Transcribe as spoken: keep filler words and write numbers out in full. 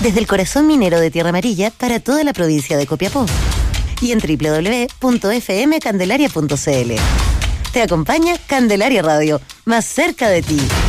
desde el corazón minero de Tierra Amarilla para toda la provincia de Copiapó. Y en doble u doble u doble u punto f m candelaria punto c l. Te acompaña Candelaria Radio, más cerca de ti.